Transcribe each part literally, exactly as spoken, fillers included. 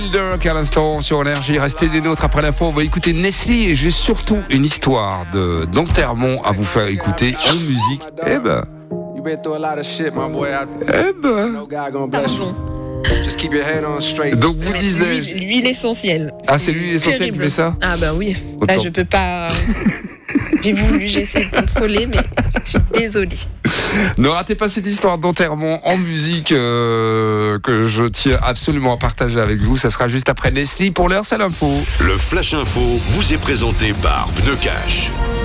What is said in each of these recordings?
Dirk à l'instant sur Énergie. Restez des nôtres après l'info. On va écouter Nestlé et j'ai surtout une histoire de d'enterrement à vous faire écouter en musique. Eh ben. Eh ben. Pardon. Donc vous disiez. L'huile, l'huile essentielle. Ah, c'est l'huile essentielle qui fait ça ? Ah bah oui. Autant. Là je peux pas. J'ai voulu, j'ai essayé de contrôler, mais je suis désolée. Ne ratez pas cette histoire d'enterrement en musique euh, que je tiens absolument à partager avec vous. Ça sera juste après Nestlé. Pour l'heure, c'est l'info. Le Flash Info vous est présenté par Pneu Cash.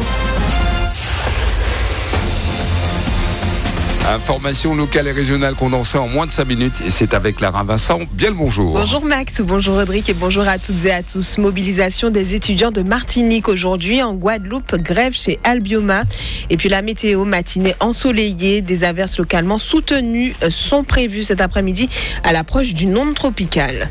Information locale et régionale condensée en moins de cinq minutes. Et c'est avec Lara Vincent. Bien le bonjour. Bonjour Max, bonjour Rodrigue et bonjour à toutes et à tous. Mobilisation des étudiants de Martinique aujourd'hui en Guadeloupe, grève chez Albioma. Et puis la météo, matinée ensoleillée, des averses localement soutenues sont prévues cet après-midi à l'approche d'une onde tropicale.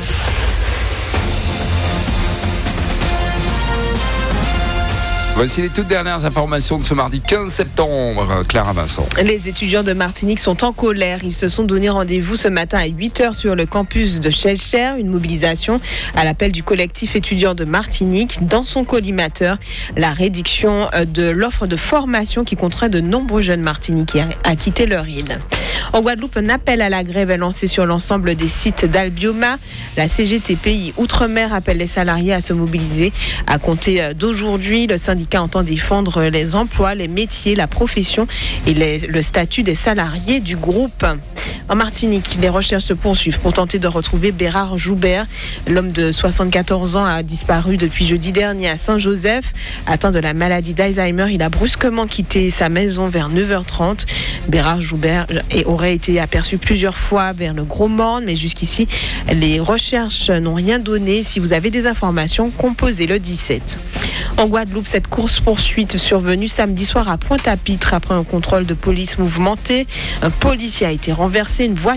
Voici les toutes dernières informations de ce mardi quinze septembre. Clara Vincent. Les étudiants de Martinique sont en colère. Ils se sont donné rendez-vous ce matin à huit heures sur le campus de Schellcher. Une mobilisation à l'appel du collectif étudiant de Martinique. Dans son collimateur, la réduction de l'offre de formation qui contraint de nombreux jeunes Martiniquais à quitter leur île. En Guadeloupe, un appel à la grève est lancé sur l'ensemble des sites d'Albioma. La C G T P I Outre-mer appelle les salariés à se mobiliser. À compter d'aujourd'hui, le syndicat entend défendre les emplois, les métiers, la profession et les, le statut des salariés du groupe. En Martinique, les recherches se poursuivent pour tenter de retrouver Bérard Joubert. L'homme de soixante-quatorze ans a disparu depuis jeudi dernier à Saint-Joseph. Atteint de la maladie d'Alzheimer, il a brusquement quitté sa maison vers neuf heures trente. Bérard Joubert aurait été aperçu plusieurs fois vers le Gros Morne, mais jusqu'ici, les recherches n'ont rien donné. Si vous avez des informations, composez le dix-sept. En Guadeloupe, cette course-poursuite survenue samedi soir à Pointe-à-Pitre après un contrôle de police mouvementé. Un policier a été renversé, une voiture